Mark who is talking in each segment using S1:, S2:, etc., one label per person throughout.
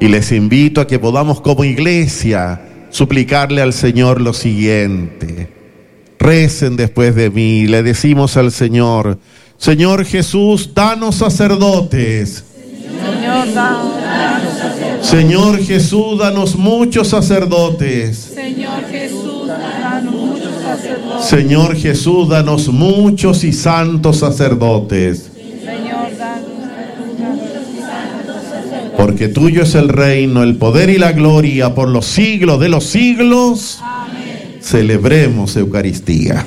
S1: Y les invito a que podamos como iglesia suplicarle al Señor lo siguiente. Recen después de mí, le decimos al Señor: Señor Jesús, danos sacerdotes.
S2: Señor, danos sacerdotes.
S1: Señor Jesús, danos muchos sacerdotes.
S2: Señor Jesús, danos muchos sacerdotes.
S1: Señor Jesús, danos muchos y santos sacerdotes.
S2: Señor, danos muchos y santos sacerdotes.
S1: Porque tuyo es el reino, el poder y la gloria por los siglos de los siglos.
S2: Amén.
S1: Celebremos Eucaristía.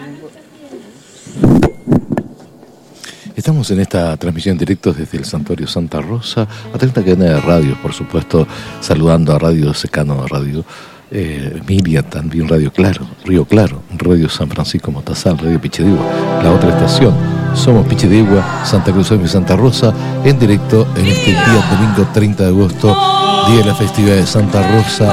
S3: Estamos en esta transmisión en directo desde el Santuario Santa Rosa, a 30 cadenas de radio, por supuesto, saludando a Radio Secano, Radio Emilia, también Radio Claro, Río Claro, Radio San Francisco Mostazal, Radio Pichidegua, la otra estación. Somos Pichidegua, Santa Cruz y Santa Rosa, en directo en este día domingo 30 de agosto, día de la festividad de Santa Rosa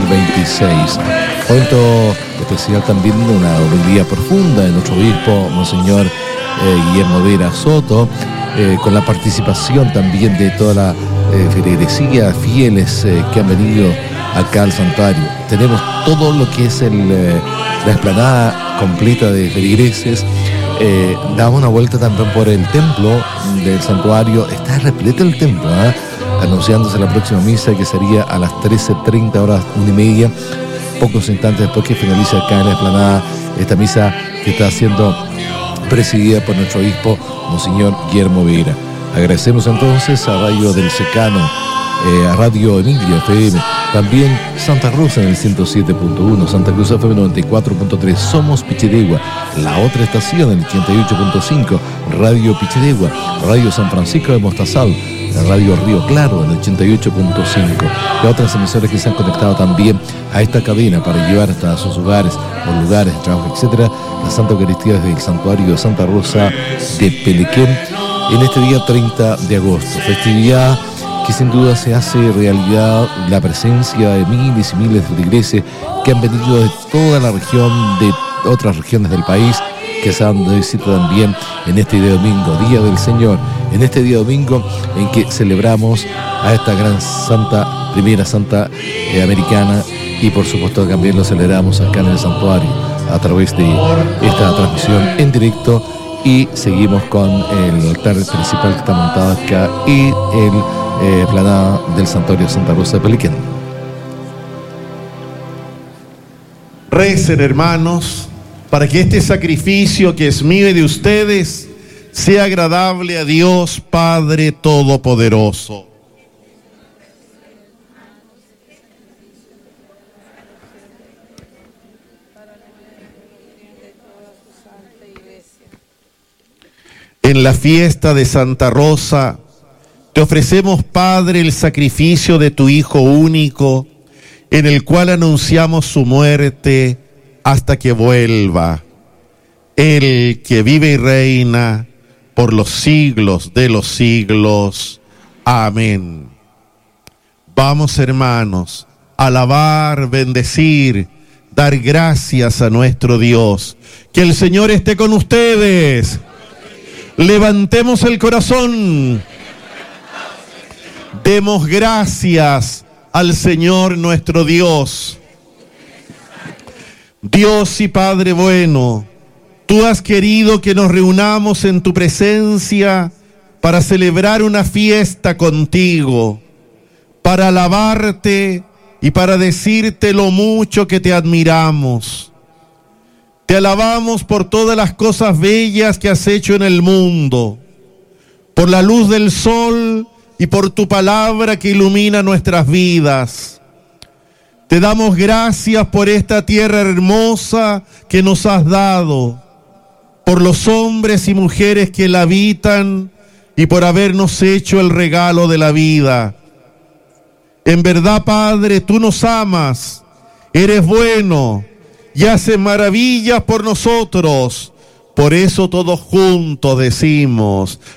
S3: 2026. Momento especial también, una homilía profunda de nuestro obispo, Monseñor Guillermo Vera Soto, con la participación también de toda la feligresía, fieles que han venido acá al santuario. Tenemos todo lo que es la explanada completa de feligreses. Damos una vuelta también por el templo del santuario. Está repleto el templo, anunciándose la próxima misa, que sería a las 13:30 horas, 1:30, pocos instantes después que finaliza acá en la explanada esta misa que está siendo presidida por nuestro obispo, Monseñor Guillermo Vera. Agradecemos entonces a Radio del Secano, a Radio Emilia FM, también Santa Rosa en el 107.1, Santa Cruz FM 94.3, Somos Pichidegua, la otra estación en el 88.5, Radio Pichidegua, Radio San Francisco de Mostazal, Radio Río Claro en el 88.5, y otras emisoras que se han conectado también a esta cadena para llevar hasta sus hogares o lugares de trabajo, etcétera, la Santa Eucaristía desde el Santuario de Santa Rosa de Pelequén en este día 30 de agosto, festividad que sin duda se hace realidad la presencia de miles y miles de feligreses que han venido de toda la región, de otras regiones del país, que se han de visita también en este día domingo, Día del Señor, en este día domingo en que celebramos a esta gran santa, primera santa americana, y por supuesto también lo celebramos acá en el santuario a través de esta transmisión en directo, y seguimos con el altar principal que está montado acá y el planada del Santuario Santa Rosa de Pelequén.
S1: Recen, hermanos, para que este sacrificio que es mío y de ustedes sea agradable a Dios Padre Todopoderoso. En la fiesta de Santa Rosa, te ofrecemos, Padre, el sacrificio de tu Hijo único, en el cual anunciamos su muerte hasta que vuelva. Él que vive y reina por los siglos de los siglos. Amén. Vamos, hermanos, a alabar, bendecir, dar gracias a nuestro Dios. Que el Señor esté con ustedes. Levantemos el corazón. Demos gracias al Señor nuestro Dios. Dios y Padre bueno, tú has querido que nos reunamos en tu presencia para celebrar una fiesta contigo, para alabarte y para decirte lo mucho que te admiramos. Te alabamos por todas las cosas bellas que has hecho en el mundo, por la luz del sol y por tu palabra que ilumina nuestras vidas. Te damos gracias por esta tierra hermosa que nos has dado, por los hombres y mujeres que la habitan y por habernos hecho el regalo de la vida. En verdad, Padre, tú nos amas, eres bueno y haces maravillas por nosotros. Por eso todos juntos decimos: